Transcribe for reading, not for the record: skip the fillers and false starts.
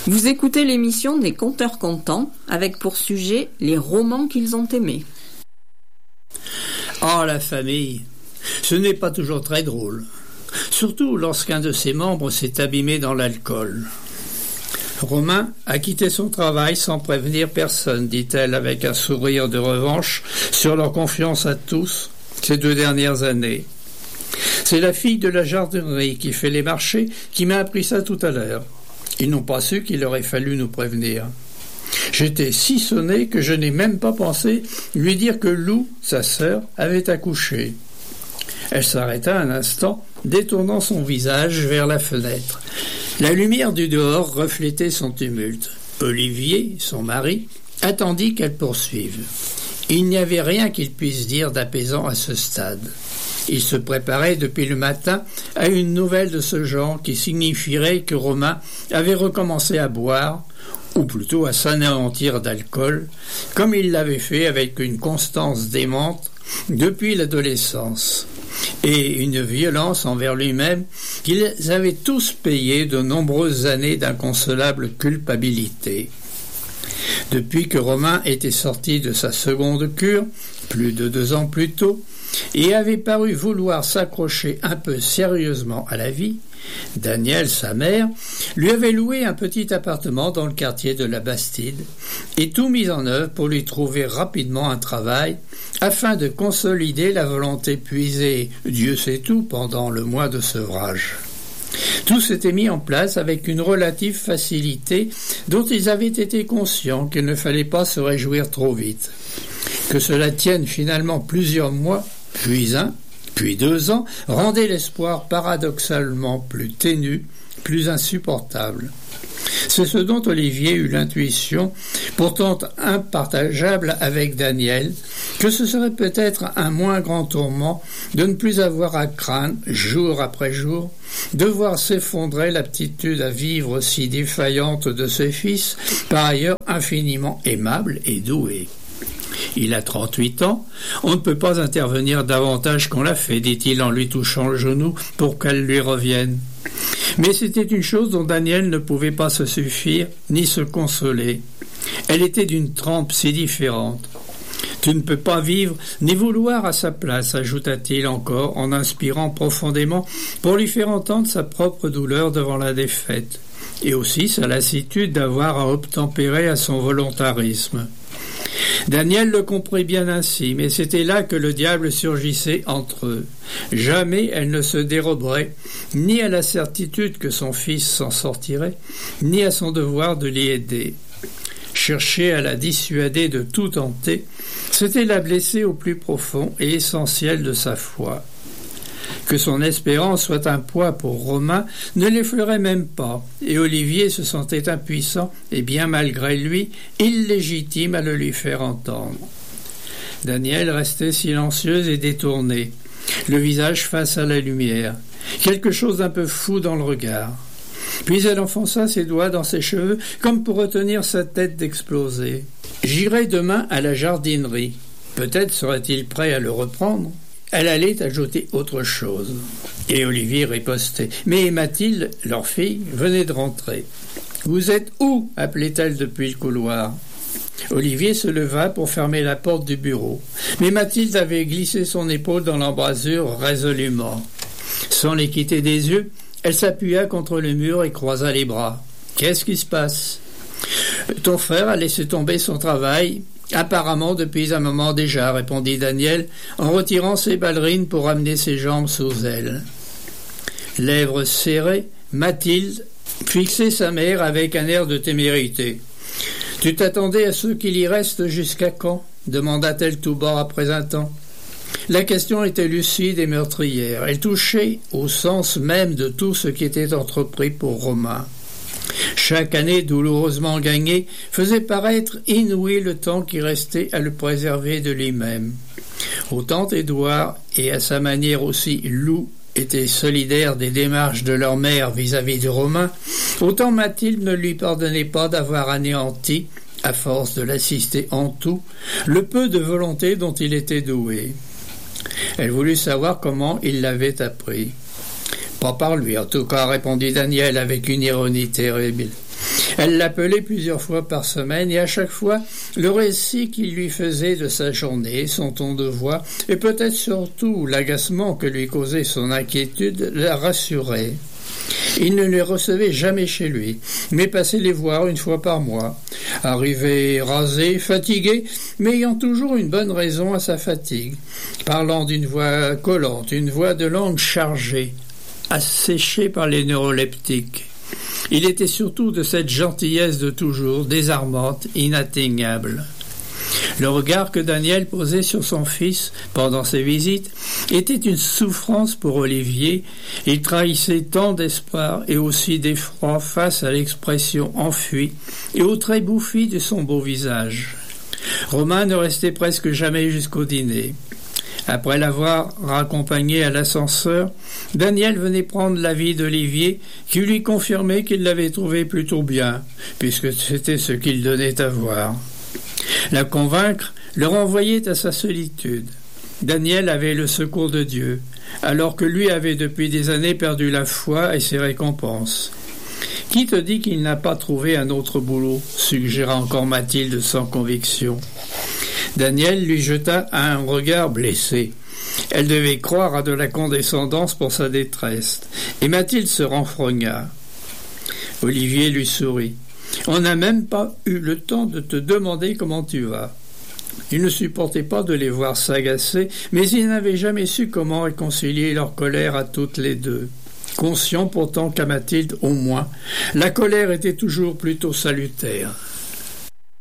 Vous écoutez l'émission des Conteurs Contents avec pour sujet les romans qu'ils ont aimés. Oh, la famille, ce n'est pas toujours très drôle, surtout lorsqu'un de ses membres s'est abîmé dans l'alcool. Romain a quitté son travail sans prévenir personne, dit-elle avec un sourire de revanche sur leur confiance à tous ces 2 dernières années. C'est la fille de la jardinerie qui fait les marchés qui m'a appris ça tout à l'heure. Ils n'ont pas su qu'il aurait fallu nous prévenir. J'étais si sonné que je n'ai même pas pensé lui dire que Lou, sa sœur, avait accouché. Elle s'arrêta un instant, détournant son visage vers la fenêtre. La lumière du dehors reflétait son tumulte. Olivier, son mari, attendit qu'elle poursuive. Il n'y avait rien qu'il puisse dire d'apaisant à ce stade. Il se préparait depuis le matin à une nouvelle de ce genre qui signifierait que Romain avait recommencé à boire, ou plutôt à s'anéantir d'alcool, comme il l'avait fait avec une constance démente depuis l'adolescence, et une violence envers lui-même qu'ils avaient tous payé de nombreuses années d'inconsolable culpabilité. Depuis que Romain était sorti de sa seconde cure, plus de 2 ans plus tôt, et avait paru vouloir s'accrocher un peu sérieusement à la vie, Daniel, sa mère, lui avait loué un petit appartement dans le quartier de la Bastide et tout mis en œuvre pour lui trouver rapidement un travail afin de consolider la volonté puisée, Dieu sait tout, pendant le mois de sevrage. Tout s'était mis en place avec une relative facilité dont ils avaient été conscients qu'il ne fallait pas se réjouir trop vite. Que cela tienne finalement plusieurs mois, puis 1, puis 2 ans, rendait l'espoir paradoxalement plus ténu, plus insupportable. C'est ce dont Olivier eut l'intuition, pourtant impartageable avec Daniel, que ce serait peut-être un moins grand tourment de ne plus avoir à craindre, jour après jour, de voir s'effondrer l'aptitude à vivre si défaillante de ses fils, par ailleurs infiniment aimables et doués. Il a 38 ans, on ne peut pas intervenir davantage qu'on l'a fait, dit-il en lui touchant le genou pour qu'elle lui revienne. Mais c'était une chose dont Daniel ne pouvait pas se suffire ni se consoler. Elle était d'une trempe si différente. Tu ne peux pas vivre ni vouloir à sa place, ajouta-t-il encore en inspirant profondément pour lui faire entendre sa propre douleur devant la défaite, et aussi sa lassitude d'avoir à obtempérer à son volontarisme. Daniel le comprit bien ainsi, mais c'était là que le diable surgissait entre eux. Jamais elle ne se déroberait, ni à la certitude que son fils s'en sortirait, ni à son devoir de l'y aider. Chercher à la dissuader de tout tenter, c'était la blesser au plus profond et essentiel de sa foi. Que son espérance soit un poids pour Romain ne l'effleurait même pas, et Olivier se sentait impuissant et bien malgré lui, illégitime à le lui faire entendre. Daniel restait silencieuse et détournée, le visage face à la lumière, quelque chose d'un peu fou dans le regard. Puis elle enfonça ses doigts dans ses cheveux comme pour retenir sa tête d'exploser. « J'irai demain à la jardinerie. Peut-être serait-il prêt à le reprendre ?» Elle allait ajouter autre chose. Et Olivier ripostait. Mais Mathilde, leur fille, venait de rentrer. « Vous êtes où ?» appelait-elle depuis le couloir. Olivier se leva pour fermer la porte du bureau. Mais Mathilde avait glissé son épaule dans l'embrasure résolument. Sans les quitter des yeux, elle s'appuya contre le mur et croisa les bras. « Qu'est-ce qui se passe ?»« Ton frère a laissé tomber son travail. » Apparemment depuis un moment déjà, répondit Daniel, en retirant ses ballerines pour amener ses jambes sous elle. Lèvres serrées, Mathilde fixait sa mère avec un air de témérité. « Tu t'attendais à ce qu'il y reste jusqu'à quand ?» demanda-t-elle tout bas après un temps. La question était lucide et meurtrière. Elle touchait au sens même de tout ce qui était entrepris pour Romain. Chaque année douloureusement gagnée faisait paraître inouï le temps qui restait à le préserver de lui-même. Autant Édouard, et à sa manière aussi Lou, étaient solidaires des démarches de leur mère vis-à-vis de Romain, autant Mathilde ne lui pardonnait pas d'avoir anéanti, à force de l'assister en tout, le peu de volonté dont il était doué. Elle voulut savoir comment il l'avait appris. « Pas par lui, en tout cas, répondit Daniel avec une ironie terrible. Elle l'appelait plusieurs fois par semaine et à chaque fois, le récit qu'il lui faisait de sa journée, son ton de voix et peut-être surtout l'agacement que lui causait son inquiétude la rassurait. Il ne les recevait jamais chez lui, mais passait les voir une fois par mois. Arrivé rasé, fatigué, mais ayant toujours une bonne raison à sa fatigue, parlant d'une voix collante, une voix de langue chargée, asséchée par les neuroleptiques. Il était surtout de cette gentillesse de toujours, désarmante, inatteignable. Le regard que Daniel posait sur son fils pendant ses visites était une souffrance pour Olivier. Il trahissait tant d'espoir et aussi d'effroi face à l'expression enfuie et aux traits bouffis de son beau visage. Romain ne restait presque jamais jusqu'au dîner. Après l'avoir raccompagné à l'ascenseur, Daniel venait prendre l'avis d'Olivier, qui lui confirmait qu'il l'avait trouvé plutôt bien, puisque c'était ce qu'il donnait à voir. La convaincre le renvoyait à sa solitude. Daniel avait le secours de Dieu, alors que lui avait depuis des années perdu la foi et ses récompenses. « Qui te dit qu'il n'a pas trouvé un autre boulot ?» suggéra encore Mathilde sans conviction. Daniel lui jeta un regard blessé. Elle devait croire à de la condescendance pour sa détresse, et Mathilde se renfrogna. Olivier lui sourit. « On n'a même pas eu le temps de te demander comment tu vas. » Il ne supportait pas de les voir s'agacer, mais il n'avait jamais su comment réconcilier leur colère à toutes les deux. Conscient pourtant qu'à Mathilde, au moins, la colère était toujours plutôt salutaire.